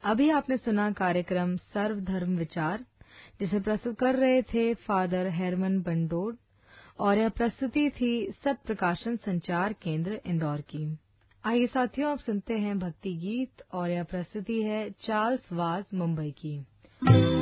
अभी आपने सुना कार्यक्रम सर्वधर्म विचार, जिसे प्रस्तुत कर रहे थे फादर हेरमन बंडोड, और यह प्रस्तुति थी सत प्रकाशन संचार केंद्र इंदौर की। आइए साथियों, अब सुनते हैं भक्ति गीत, और यह प्रस्तुति है चार्ल्स वाज मुंबई की।